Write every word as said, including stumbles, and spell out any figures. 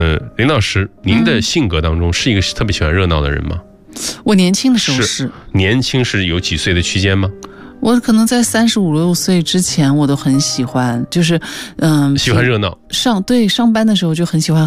呃，林老师，您的性格当中是一个特别喜欢热闹的人吗？ 我年轻的时候 是, 是年轻是有几岁的区间吗？ 我可能在三十五六岁之前，我都很喜欢，就是嗯、呃， 喜欢热闹。 上对上班的时候就很喜欢